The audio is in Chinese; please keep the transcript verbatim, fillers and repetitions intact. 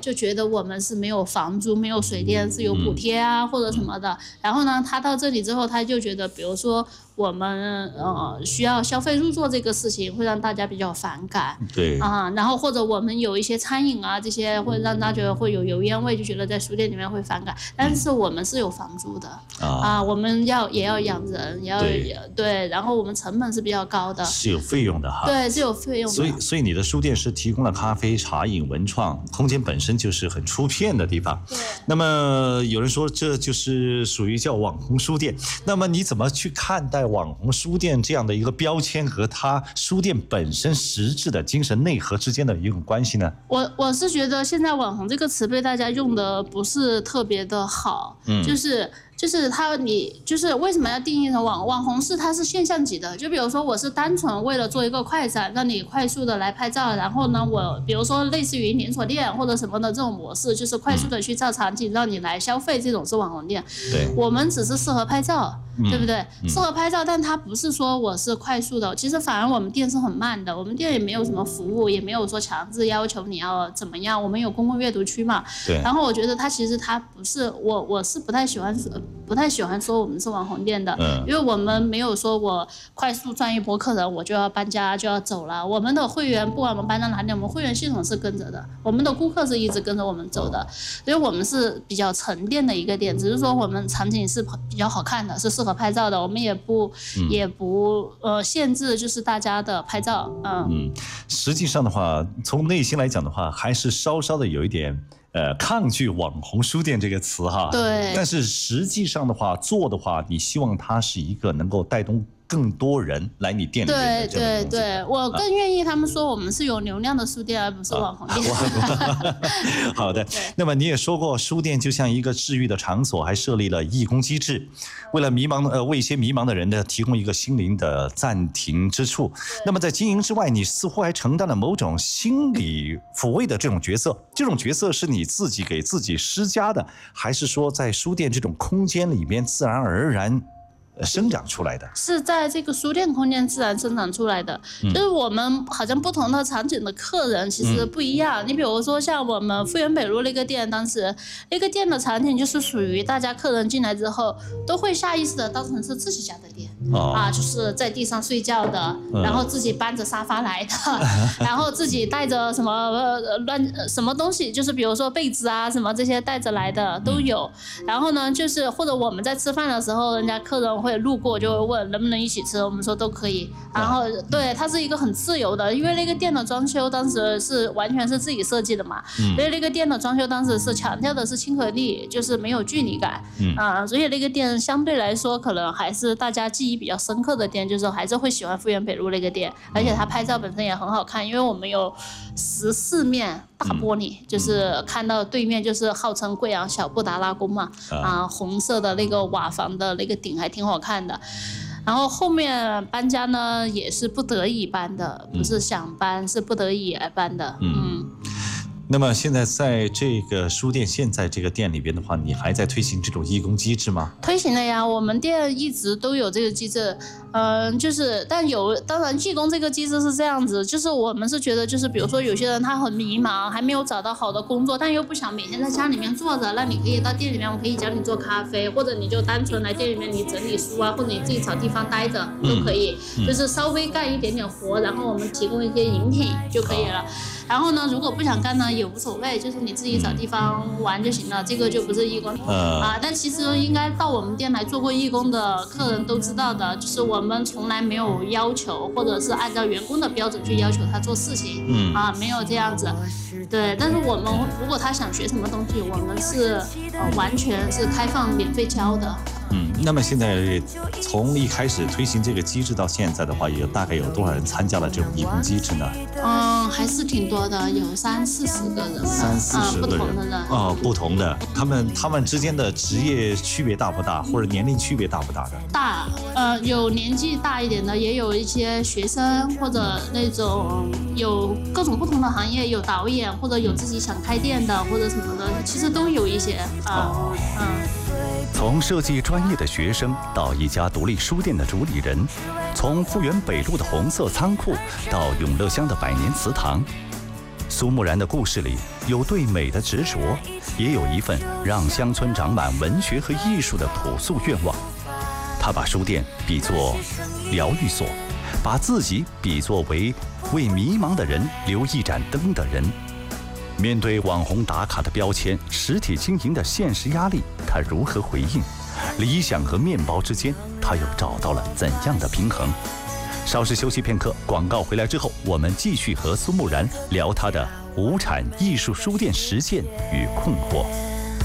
就觉得我们是没有房租、没有水电，是有补贴啊、嗯、或者什么的。然后呢，他到这里之后，他就觉得，比如说我们呃需要消费入座这个事情，会让大家比较反感。 对啊，然后或者我们有一些餐饮啊，这些会让大家觉得会有油烟味，就觉得在书店里面会反感。但是我们是有房租的、嗯、啊，我们要也要养人，也要对, 对，然后我们成本是比较高的， 是有费用的哈。 对，是有费用的。 所以，所以你的书店是提供了咖啡、茶饮、文创空间，本身就是很出片的地方。 对。 那么有人说这就是属于叫网红书店，那么你怎么去看待网红书店这样的一个标签和它书店本身实质的精神内核之间的一种关系呢？ 我我是觉得现在网红这个词被大家用的不是特别的好，嗯，就是就是他你就是为什么要定义成网网红是它是现象级的，就比如说我是单纯为了做一个快闪，让你快速的来拍照，然后呢我比如说类似于连锁店或者什么的这种模式，就是快速的去照场景让你来消费，这种是网红店。 对， 我们只是适合拍照，嗯、对不对？嗯、适合拍照，但它不是说我是快速的，其实反而我们店是很慢的，我们店也没有什么服务，也没有说强制要求你要怎么样，我们有公共阅读区嘛。 对。 然后我觉得它其实它不是我我是不太喜欢不太喜欢说我们是网红店的，嗯、因为我们没有说我快速赚一波客人我就要搬家就要走了，我们的会员不管我们搬到哪里，我们会员系统是跟着的，我们的顾客是一直跟着我们走的，所以我们是比较沉淀的一个店，只是说我们场景是比较好看的，是适合拍照的，我们也不、嗯、也不呃限制就是大家的拍照，嗯嗯，实际上的话，从内心来讲的话，还是稍稍的有一点。呃，抗拒网红书店这个词哈， 对， 但是实际上的话，做的话，你希望它是一个能够带动更多人来你店里面的这样的东西。 对对对，我更愿意他们说我们是有流量的书店，而不是网红店。 啊、好的，那么你也说过，书店就像一个治愈的场所，还设立了义工机制，为了迷茫呃为一些迷茫的人呢，提供一个心灵的暂停之处。那么在经营之外，你似乎还承担了某种心理抚慰的这种角色，这种角色是你自己给自己施加的，还是说在书店这种空间里面自然而然生长出来的？ 是在这个书店空间自然生长出来的、嗯、就是我们好像不同的场景的客人其实不一样、嗯、你比如说像我们复原北路那个店，当时那个店的场景就是属于大家客人进来之后都会下意识的当成是自己家的店、哦、啊，就是在地上睡觉的、嗯、然后自己搬着沙发来的然后自己带着什么呃乱什么东西，就是比如说被子啊什么这些带着来的都有、嗯、然后呢就是或者我们在吃饭的时候，人家客人会路过就会问能不能一起吃，我们说都可以，然后对它是一个很自由的，因为那个店的装修当时是完全是自己设计的嘛、嗯、所以那个店的装修当时是强调的是亲和力，就是没有距离感、嗯啊、所以那个店相对来说可能还是大家记忆比较深刻的店，就是还是会喜欢复原北路那个店，而且它拍照本身也很好看，因为我们有十四面大玻璃、嗯、就是看到对面就是号称贵阳小布达拉宫嘛、嗯、啊，红色的那个瓦房的那个顶还挺好看的。然后后面搬家呢也是不得已搬的，不是想搬、嗯、是不得已而搬的。嗯，嗯那么现在在这个书店现在这个店里边的话，你还在推行这种义工机制吗？ 推行了呀，我们店一直都有这个机制。嗯、呃，就是但有当然义工这个机制是这样子，就是我们是觉得就是比如说有些人他很迷茫，还没有找到好的工作，但又不想每天在家里面坐着，那你可以到店里面，我可以教你做咖啡，或者你就单纯来店里面你整理书啊，或者你自己找地方待着都可以、嗯嗯、就是稍微干一点点活，然后我们提供一些饮品就可以了。然后呢如果不想干呢也无所谓，就是你自己找地方玩就行了，这个就不是义工、呃、啊。但其实应该到我们店来做过义工的客人都知道的，就是我们从来没有要求或者是按照员工的标准去要求他做事情、嗯、啊，没有这样子。对，但是我们如果他想学什么东西，我们是、呃、完全是开放免费教的。 嗯，那么现在从一开始推行这个机制到现在的话，有大概有多少人参加了这种义工机制呢？ 嗯，还是挺多的，有三四十个人， 三四十个人，嗯、不同的人哦，不同的，他们他们之间的职业区别大不大，或者年龄区别大不大的？ 大，呃，有年纪大一点的，也有一些学生或者那种有各种不同的行业，有导演或者有自己想开店的或者什么的，其实都有一些啊，哦、嗯。 从设计专业的学生到一家独立书店的主理人，从复原北路的红色仓库到永乐乡的百年祠堂， 苏木然的故事里有对美的执着，也有一份让乡村长满文学和艺术的朴素愿望。他把书店比作疗愈所，把自己比作为为迷茫的人留一盏灯的人。面对网红打卡的标签，实体经营的现实压力，他如何回应？理想和面包之间，他又找到了怎样的平衡？稍事休息片刻，广告回来之后，我们继续和苏木然聊他的无产艺术书店实践与困惑。